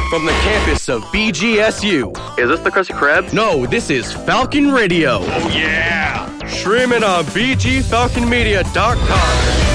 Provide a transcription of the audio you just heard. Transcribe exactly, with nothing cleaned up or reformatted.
from the campus of B G S U. Is this the Krusty Krab? No, this is Falcon Radio. Oh, yeah! Streaming on b g falcon media dot com.